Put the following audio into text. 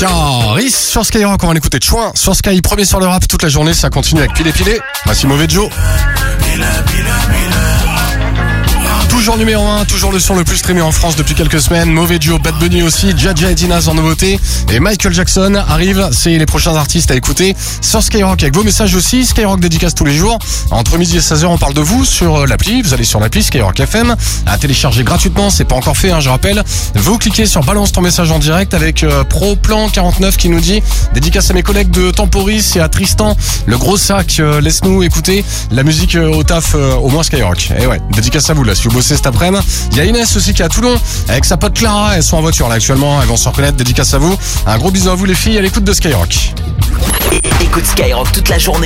Caris sur Skyrock, on va l'écouter de Chouin sur Sky, premier sur le rap toute la journée, ça continue avec Pilé Pilé. Voici Mauvais Joe. Toujours numéro 1, toujours le son le plus streamé en France depuis quelques semaines. Mauvais Joe, Bad Bunny aussi, Jaja et Dinaz en nouveauté. Et Michael Jackson arrive, c'est les prochains artistes à écouter sur Skyrock avec vos messages aussi. Skyrock dédicace tous les jours. Entre midi et 16h, on parle de vous sur l'appli. Vous allez sur l'appli Skyrock FM à télécharger gratuitement. C'est pas encore fait, je rappelle. Vous cliquez sur balance ton message en direct avec ProPlan49 qui nous dit dédicace à mes collègues de Temporis et à Tristan. Le gros sac, laisse-nous écouter la musique au taf, au moins Skyrock. Et ouais, dédicace à vous là, si vous bossez cet après-midi. Il y a Inès aussi qui est à Toulon avec sa pote Clara. Elles sont en voiture là actuellement. Elles vont se reconnaître. Dédicace à vous. Un gros bisou à vous les filles à l'écoute de Skyrock. Écoute Skyrock toute la journée.